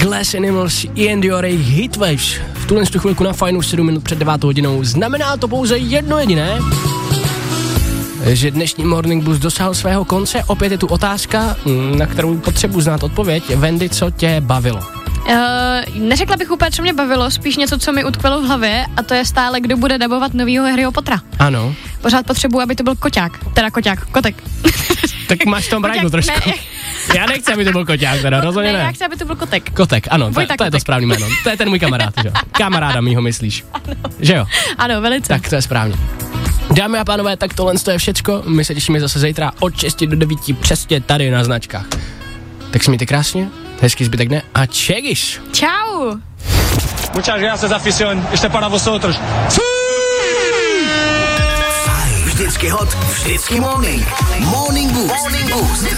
Glass Animals, Ian Dior, Heatwaves. V tuhle chvilku na Fajnu 7 minut před 9 hodinou. Znamená to pouze jedno jediné, že dnešní Morning Blues dosáhl svého konce. Opět je tu otázka, na kterou potřebuji znát odpověď. Wendy, co tě bavilo? Neřekla bych úplně, co mě bavilo, spíš něco, co mi utkvělo v hlavě, a to je stále, kdo bude dabovat novýho Harryho Pottera. Ano. Pořád potřebuji, aby to byl kotek. Tak máš tom brajdu trošku. Ne. Já nechci, aby to byl koťák, teda rozhodně ne. Já chci, aby to byl kotek. Kotek, ano, to je to správný jméno. To je ten můj kamarád, že jo. Kamaráda mýho myslíš. Ano. Že jo? Ano, velice. Tak to je správně. Dámy a pánové, tak tohle je všecko. My se těšíme zase zítra od 6 do 9 přesně tady na značkách. Tak si mějte krásně, hezký zbytek dne a čegis. Čau. Muchas gracias, afición. Ještě para vosotros. Vždycky hot, vždycky morning. Morning Boost.